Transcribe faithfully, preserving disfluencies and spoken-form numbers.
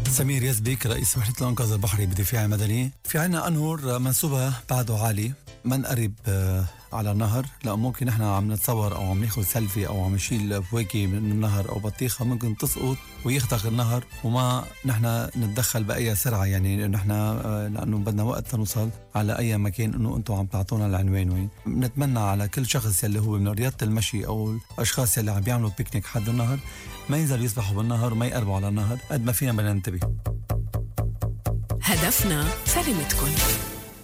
سمير يزبك رئيس وحدة الإنقاذ البحري بدفاع المدني. في عنا أنهر منسوبها بعده عالي، ما نقرب على النهر، لا ممكن نحن عم نتصور أو عم ناخذ سيلفي أو عم نشيل فواكه من النهر أو بطيخة ممكن تسقط ويخترق النهر وما نحن نتدخل بأي سرعة، يعني نحن لأنه بدنا وقت نوصل على أي مكان إنه أنتم عم تعطونا العنوان وين. نتمنى على كل شخص يلي هو من رياضة المشي أو الأشخاص يلي عم بيعملوا بيكنيك حد النهر ما ينزلوا يسبحوا بالنهر وما يقربوا على النهر قد ما فينا بدنا ننتبه. هدفنا سلامتكم.